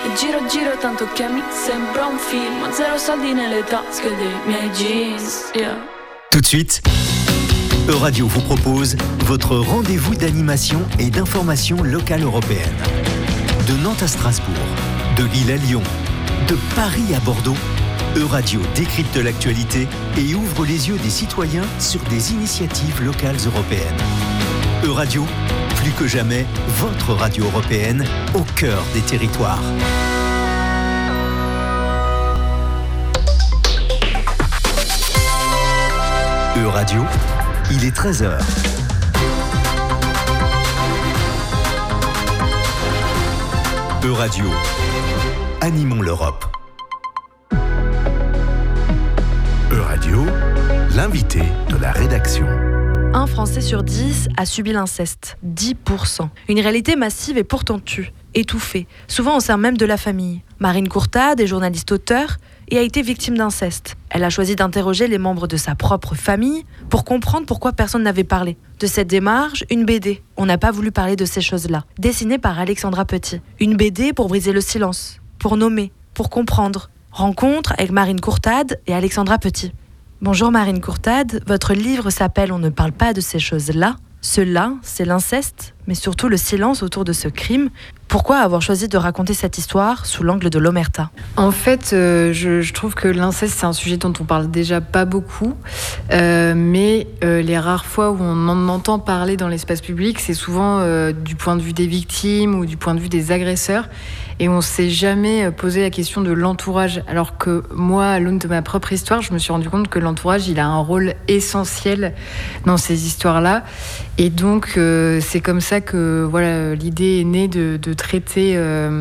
E giro giro tanto che mi sembra un film. Zero soldi nelle tasche dei miei jeans, yeah. Tout de suite, Euradio vous propose votre rendez-vous d'animation et d'information locale européenne. De Nantes à Strasbourg, de Lille à Lyon, de Paris à Bordeaux, Euradio décrypte l'actualité et ouvre les yeux des citoyens sur des initiatives locales européennes. Euradio, plus que jamais, votre radio européenne au cœur des territoires. Euradio, il est 13h. Euradio, animons l'Europe. Euradio, l'invité de la rédaction. Un Français sur 10 a subi l'inceste. 10%. Une réalité massive et pourtant tue, étouffée, souvent au sein même de la famille. Marine Courtade est journaliste auteure et a été victime d'inceste. Elle a choisi d'interroger les membres de sa propre famille pour comprendre pourquoi personne n'avait parlé. De cette démarche, une BD. On n'a pas voulu parler de ces choses-là. Dessinée par Alexandra Petit. Une BD pour briser le silence, pour nommer, pour comprendre. Rencontre avec Marine Courtade et Alexandra Petit. Bonjour Marine Courtade, votre livre s'appelle « On ne parle pas de ces choses-là ». Cela, c'est l'inceste, mais surtout le silence autour de ce crime. Pourquoi avoir choisi de raconter cette histoire sous l'angle de l'omerta ? En fait, je trouve que l'inceste, c'est un sujet dont on parle déjà pas beaucoup, mais les rares fois où on en entend parler dans l'espace public, c'est souvent du point de vue des victimes ou du point de vue des agresseurs. Et on ne s'est jamais posé la question de l'entourage. Alors que moi, à l'aune de ma propre histoire, je me suis rendu compte que l'entourage, il a un rôle essentiel dans ces histoires-là. Et donc, c'est comme ça que voilà, l'idée est née de traiter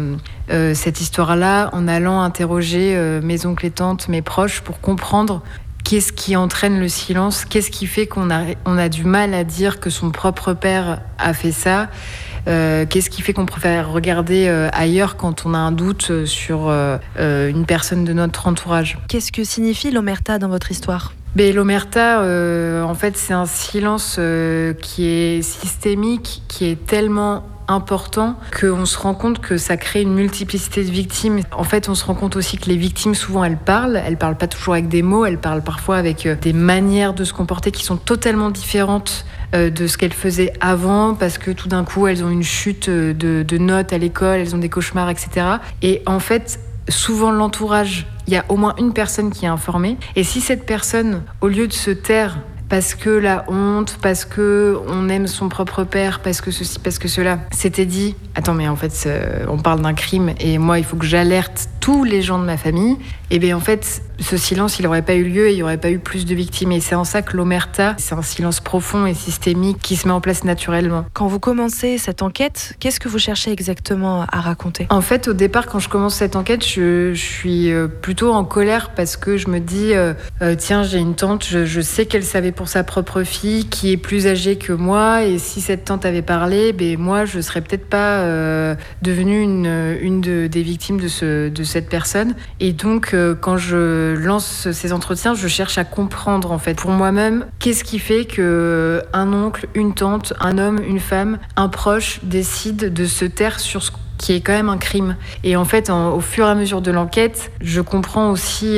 cette histoire-là en allant interroger mes oncles et tantes, mes proches, pour comprendre qu'est-ce qui entraîne le silence, qu'est-ce qui fait qu'on a du mal à dire que son propre père a fait ça. Qu'est-ce qui fait qu'on préfère regarder ailleurs quand on a un doute sur une personne de notre entourage ? Qu'est-ce que signifie l'omerta dans votre histoire ? L'omerta, en fait, c'est un silence qui est systémique, qui est tellement important qu'on se rend compte que ça crée une multiplicité de victimes. En fait, on se rend compte aussi que les victimes, souvent, elles parlent pas toujours avec des mots, elles parlent parfois avec des manières de se comporter qui sont totalement différentes de ce qu'elles faisaient avant, parce que tout d'un coup, elles ont une chute de notes à l'école, elles ont des cauchemars, etc. Et en fait, souvent, l'entourage, il y a au moins une personne qui est informée. Et si cette personne, au lieu de se taire, parce que la honte, parce que on aime son propre père, parce que ceci, parce que cela, s'était dit « Attends, mais en fait, on parle d'un crime et moi, il faut que j'alerte tous les gens de ma famille », et bien en fait, ce silence, il n'aurait pas eu lieu et il n'y aurait pas eu plus de victimes. Et c'est en ça que l'omerta, c'est un silence profond et systémique qui se met en place naturellement. Quand vous commencez cette enquête, qu'est-ce que vous cherchez exactement à raconter ? En fait, au départ, quand je commence cette enquête, je suis plutôt en colère parce que je me dis tiens, j'ai une tante, je sais qu'elle savait pour sa propre fille, qui est plus âgée que moi, et si cette tante avait parlé, moi, je serais peut-être pas devenue une des victimes de cette personne. Et donc, quand je lance ces entretiens, je cherche à comprendre, en fait, pour moi-même, qu'est-ce qui fait que un oncle, une tante, un homme, une femme, un proche décide de se taire sur ce qui est quand même un crime. Et en fait, au fur et à mesure de l'enquête, je comprends aussi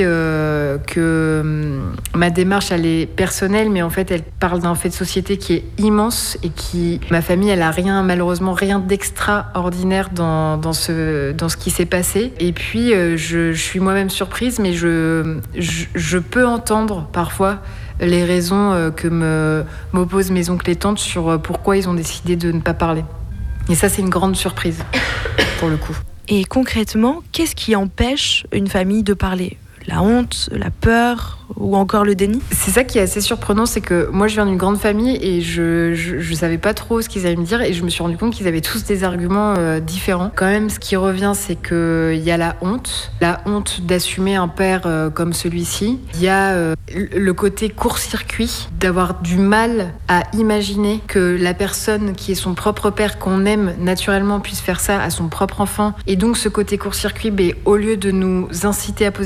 que ma démarche, elle est personnelle, mais en fait, elle parle d'un fait de société qui est immense et ma famille, elle a malheureusement rien d'extraordinaire dans ce qui s'est passé. Et puis, je suis moi-même surprise, mais je peux entendre parfois les raisons que m'opposent mes oncles et tantes sur pourquoi ils ont décidé de ne pas parler. Et ça, c'est une grande surprise, pour le coup. Et concrètement, qu'est-ce qui empêche une famille de parler ? La honte, la peur ou encore le déni ? C'est ça qui est assez surprenant, c'est que moi je viens d'une grande famille et je savais pas trop ce qu'ils allaient me dire, et je me suis rendu compte qu'ils avaient tous des arguments différents. Quand même, ce qui revient, c'est qu'il y a la honte d'assumer un père comme celui-ci. Il y a le côté court-circuit, d'avoir du mal à imaginer que la personne qui est son propre père, qu'on aime naturellement, puisse faire ça à son propre enfant. Et donc ce côté court-circuit, au lieu de nous inciter à poser des questions,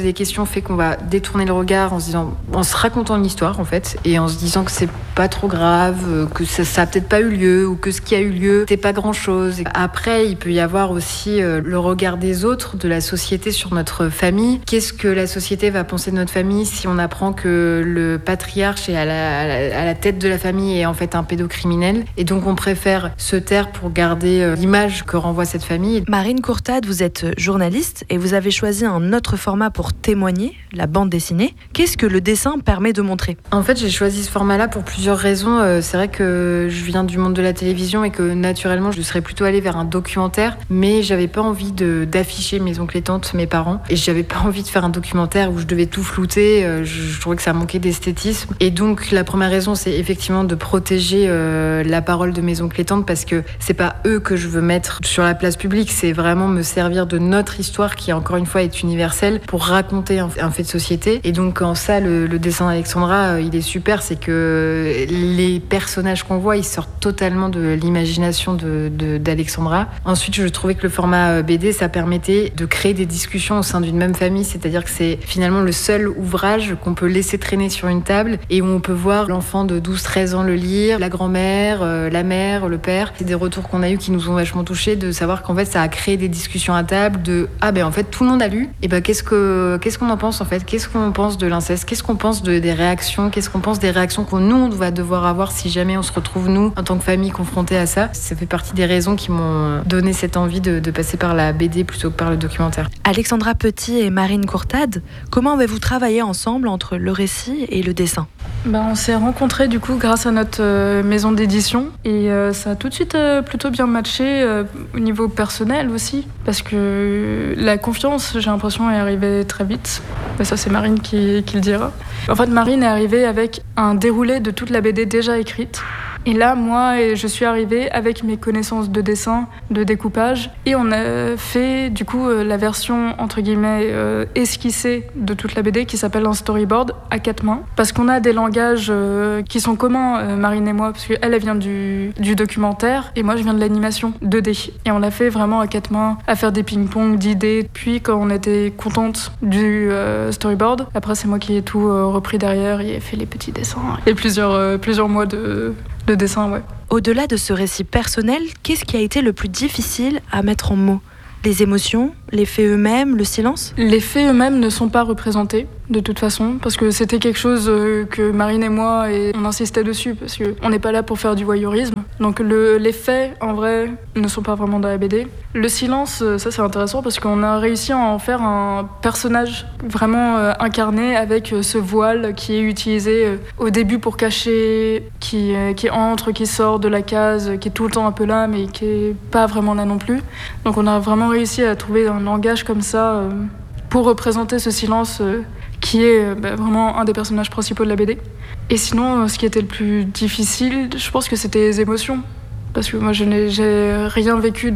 situation fait qu'on va détourner le regard en se racontant une histoire en fait, et en se disant que c'est pas trop grave, que ça a peut-être pas eu lieu, ou que ce qui a eu lieu c'est pas grand chose. Après, il peut y avoir aussi le regard des autres, de la société sur notre famille. Qu'est-ce que la société va penser de notre famille si on apprend que le patriarche est à la tête de la famille est en fait un pédocriminel, et donc on préfère se taire pour garder l'image que renvoie cette famille. Marine Courtade, vous êtes journaliste et vous avez choisi un autre format pour témoigner, la bande dessinée. Qu'est-ce que le dessin permet de montrer ? En fait, j'ai choisi ce format-là pour plusieurs raisons. C'est vrai que je viens du monde de la télévision et que naturellement, je serais plutôt allée vers un documentaire, mais j'avais pas envie d'afficher mes oncles et tantes, mes parents, et j'avais pas envie de faire un documentaire où je devais tout flouter. Je trouvais que ça manquait d'esthétisme. Et donc, la première raison, c'est effectivement de protéger la parole de mes oncles et tantes, parce que c'est pas eux que je veux mettre sur la place publique, c'est vraiment me servir de notre histoire qui, encore une fois, est universelle pour raconter un fait de société. Et donc, en ça, le dessin d'Alexandra, il est super, c'est que les personnages qu'on voit, ils sortent totalement de l'imagination d'Alexandra. Ensuite, je trouvais que le format BD, ça permettait de créer des discussions au sein d'une même famille, c'est-à-dire que c'est finalement le seul ouvrage qu'on peut laisser traîner sur une table et où on peut voir l'enfant de 12-13 ans le lire, la grand-mère, la mère, le père. C'est des retours qu'on a eus qui nous ont vachement touchés, de savoir qu'en fait, ça a créé des discussions à table de « Ah ben en fait, tout le monde a lu, et ben qu'est-ce qu'on en pense en fait ? Qu'est-ce qu'on pense de l'inceste ? Qu'est-ce qu'on pense des réactions ? Qu'est-ce qu'on pense des réactions qu'on nous, on va devoir avoir si jamais on se retrouve, nous, en tant que famille, confrontés à ça ?» Ça fait partie des raisons qui m'ont donné cette envie de passer par la BD plutôt que par le documentaire. Alexandra Petit et Marine Courtade, comment avez-vous travaillé ensemble entre le récit et le dessin ? On s'est rencontrés du coup grâce à notre maison d'édition et ça a tout de suite plutôt bien matché au niveau personnel aussi, parce que la confiance, j'ai l'impression, est arrivée très vite. Ça, c'est Marine qui le dira. En fait, Marine est arrivée avec un déroulé de toute la BD déjà écrite. Et là, moi, je suis arrivée avec mes connaissances de dessin, de découpage, et on a fait du coup la version entre guillemets esquissée de toute la BD qui s'appelle un storyboard à 4 mains, parce qu'on a des langages qui sont communs, Marine et moi, parce qu'elle vient du documentaire et moi je viens de l'animation 2D. Et on l'a fait vraiment à 4 mains, à faire des ping-pong d'idées. Puis quand on était contente du storyboard, après c'est moi qui ai tout repris derrière et ai fait les petits dessins et plusieurs mois de dessin, ouais. Au-delà de ce récit personnel, qu'est-ce qui a été le plus difficile à mettre en mots ? Les émotions, les faits eux-mêmes, le silence ? Les faits eux-mêmes ne sont pas représentés, de toute façon, parce que c'était quelque chose que Marine et moi, on insistait dessus, parce qu'on n'est pas là pour faire du voyeurisme. Donc les faits, en vrai, ne sont pas vraiment dans la BD. Le silence, ça c'est intéressant, parce qu'on a réussi à en faire un personnage vraiment incarné, avec ce voile qui est utilisé au début pour cacher, qui entre, qui sort de la case, qui est tout le temps un peu là, mais qui est pas vraiment là non plus. Donc on a vraiment réussi à trouver un langage comme ça pour représenter ce silence qui est vraiment un des personnages principaux de la BD. Et sinon, ce qui était le plus difficile, je pense que c'était les émotions. Parce que moi, j'ai rien vécu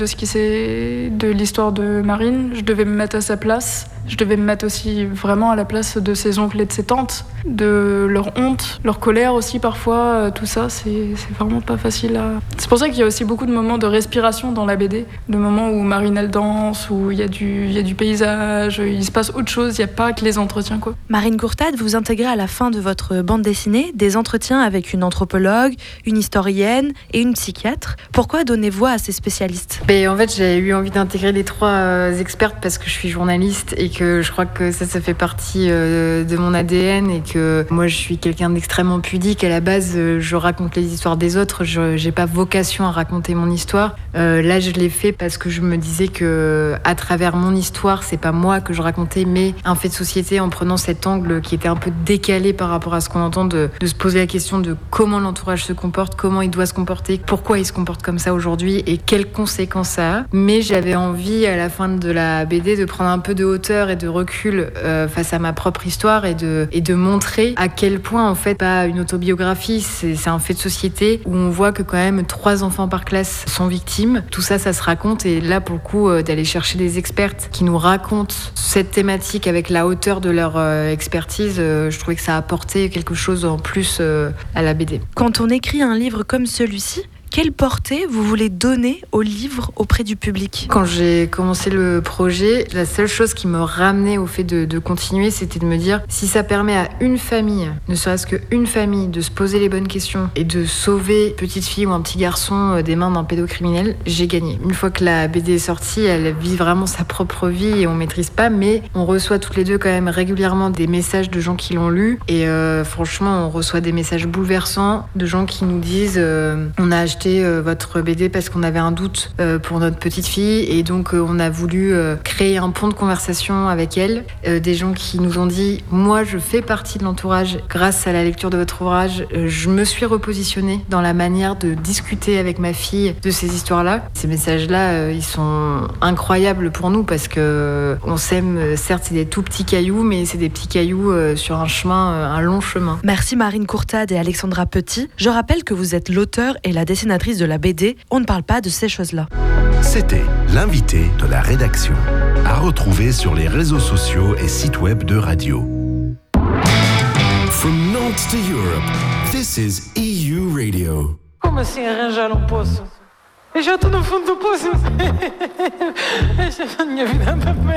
de l'histoire de Marine. Je devais me mettre à sa place. Je devais me mettre aussi vraiment à la place de ses oncles et de ses tantes, de leur honte, leur colère aussi parfois. Tout ça, c'est vraiment pas facile à... C'est pour ça qu'il y a aussi beaucoup de moments de respiration dans la BD, de moments où Marine elle danse, où il y a du paysage, il se passe autre chose, il n'y a pas que les entretiens, quoi. Marine Courtade, vous intégrez à la fin de votre bande dessinée des entretiens avec une anthropologue, une historienne et une psychiatre. Pourquoi donner voix à ces spécialistes ? En fait, j'ai eu envie d'intégrer les 3 expertes parce que je suis journaliste et que je crois que ça fait partie de mon ADN, et que moi je suis quelqu'un d'extrêmement pudique. À la base, je raconte les histoires des autres, j'ai pas vocation à raconter mon histoire. Là, je l'ai fait parce que je me disais que à travers mon histoire, c'est pas moi que je racontais, mais un fait de société, en prenant cet angle qui était un peu décalé par rapport à ce qu'on entend, de se poser la question de comment l'entourage se comporte, comment il doit se comporter, pourquoi il se comporte comme ça aujourd'hui et quelles conséquences ça a. Mais j'avais envie, à la fin de la BD, de prendre un peu de hauteur et de recul face à ma propre histoire et de montrer à quel point, en fait, pas une autobiographie, c'est un fait de société où on voit que quand même 3 enfants par classe sont victimes. Tout ça, ça se raconte, et là, pour le coup, d'aller chercher des expertes qui nous racontent cette thématique avec la hauteur de leur expertise, je trouvais que ça apportait quelque chose en plus à la BD. Quand on écrit un livre comme celui-ci, Quelle portée vous voulez donner au livre auprès du public ? Quand j'ai commencé le projet, la seule chose qui me ramenait au fait de continuer, c'était de me dire, si ça permet à une famille, ne serait-ce qu'une famille, de se poser les bonnes questions et de sauver une petite fille ou un petit garçon des mains d'un pédocriminel, j'ai gagné. Une fois que la BD est sortie, elle vit vraiment sa propre vie et on maîtrise pas, mais on reçoit toutes les deux quand même régulièrement des messages de gens qui l'ont lu et franchement, on reçoit des messages bouleversants de gens qui nous disent on a acheté votre BD parce qu'on avait un doute pour notre petite fille et donc on a voulu créer un pont de conversation avec elle. Des gens qui nous ont dit moi je fais partie de l'entourage grâce à la lecture de votre ouvrage, je me suis repositionnée dans la manière de discuter avec ma fille de ces histoires-là. Ces messages-là, ils sont incroyables pour nous parce que on s'aime, certes c'est des tout petits cailloux, mais c'est des petits cailloux sur un chemin, un long chemin. Merci Marine Courtade et Alexandra Petit. Je rappelle que vous êtes l'auteur et la dessinatrice de la BD. On ne parle pas de ces choses-là. C'était l'invité de la rédaction. À retrouver sur les réseaux sociaux et sites web de Radio. From Nantes to Europe, this is EU Radio. Como assim arranjar um poço? Eu já estou no fundo do poço. A minha vida anda bem.